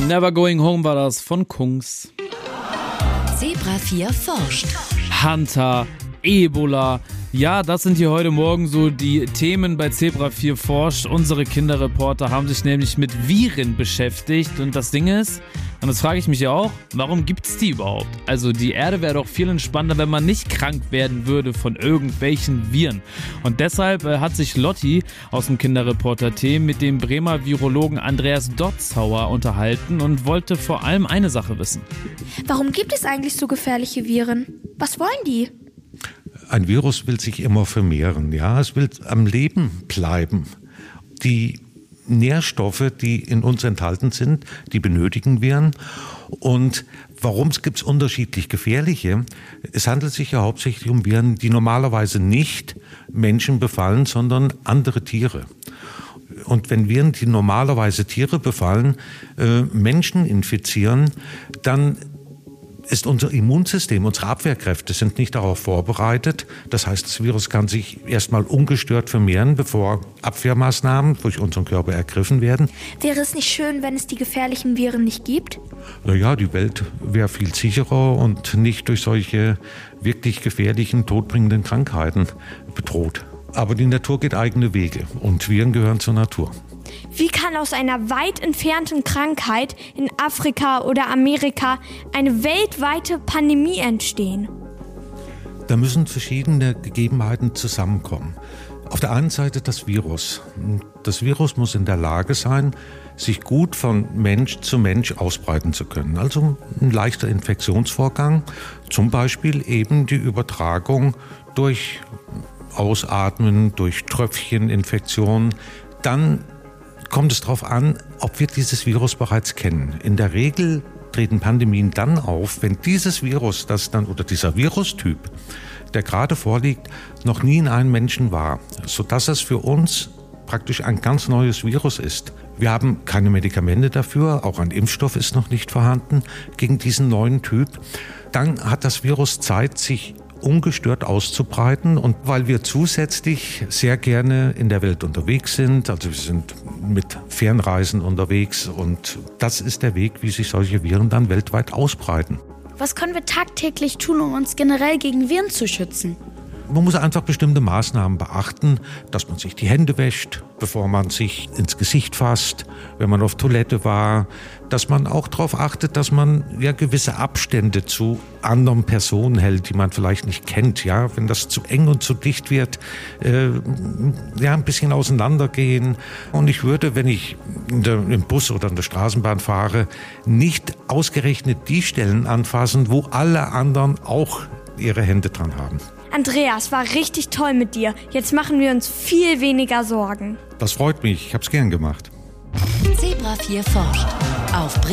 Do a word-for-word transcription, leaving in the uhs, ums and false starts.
Never Going Home war das von Kungs. Zebra vier forscht. Hunter, Ebola. Ja, das sind hier heute Morgen so die Themen bei Zebra vier forscht. Unsere Kinderreporter haben sich nämlich mit Viren beschäftigt. Und das Ding ist, und das frage ich mich ja auch, warum gibt's die überhaupt? Also die Erde wäre doch viel entspannter, wenn man nicht krank werden würde von irgendwelchen Viren. Und deshalb äh, hat sich Lotti aus dem Kinderreporter-Team mit dem Bremer Virologen Andreas Dotzauer unterhalten und wollte vor allem eine Sache wissen. Warum gibt es eigentlich so gefährliche Viren? Was wollen die? Ein Virus will sich immer vermehren, ja, es will am Leben bleiben. Die Nährstoffe, die in uns enthalten sind, die benötigen wir. Und warum gibt es unterschiedlich gefährliche? Es handelt sich ja hauptsächlich um Viren, die normalerweise nicht Menschen befallen, sondern andere Tiere. Und wenn Viren, die normalerweise Tiere befallen, äh, Menschen infizieren, dann ist unser Immunsystem, unsere Abwehrkräfte sind nicht darauf vorbereitet. Das heißt, das Virus kann sich erstmal ungestört vermehren, bevor Abwehrmaßnahmen durch unseren Körper ergriffen werden. Wäre es nicht schön, wenn es die gefährlichen Viren nicht gibt? Naja, die Welt wäre viel sicherer und nicht durch solche wirklich gefährlichen, todbringenden Krankheiten bedroht. Aber die Natur geht eigene Wege und Viren gehören zur Natur. Wie kann aus einer weit entfernten Krankheit in Afrika oder Amerika eine weltweite Pandemie entstehen? Da müssen verschiedene Gegebenheiten zusammenkommen. Auf der einen Seite das Virus. Das Virus muss in der Lage sein, sich gut von Mensch zu Mensch ausbreiten zu können. Also ein leichter Infektionsvorgang, zum Beispiel eben die Übertragung durch Ausatmen, durch Tröpfcheninfektionen. Dann kommt es darauf an, ob wir dieses Virus bereits kennen. In der Regel treten Pandemien dann auf, wenn dieses Virus, das dann oder dieser Virustyp, der gerade vorliegt, noch nie in einem Menschen war, sodass es für uns praktisch ein ganz neues Virus ist. Wir haben keine Medikamente dafür, auch ein Impfstoff ist noch nicht vorhanden gegen diesen neuen Typ. Dann hat das Virus Zeit, sich ungestört auszubreiten, und weil wir zusätzlich sehr gerne in der Welt unterwegs sind, also wir sind mit Fernreisen unterwegs, und das ist der Weg, wie sich solche Viren dann weltweit ausbreiten. Was können wir tagtäglich tun, um uns generell gegen Viren zu schützen? Man muss einfach bestimmte Maßnahmen beachten, dass man sich die Hände wäscht, bevor man sich ins Gesicht fasst, wenn man auf Toilette war, dass man auch darauf achtet, dass man ja gewisse Abstände zu anderen Personen hält, die man vielleicht nicht kennt. Ja, wenn das zu eng und zu dicht wird, äh, ja, ein bisschen auseinandergehen. Und ich würde, wenn ich in der, im Bus oder in der Straßenbahn fahre, nicht ausgerechnet die Stellen anfassen, wo alle anderen auch ihre Hände dran haben. Andreas, war richtig toll mit dir. Jetzt machen wir uns viel weniger Sorgen. Das freut mich, ich habe es gern gemacht. Zebra vier forscht auf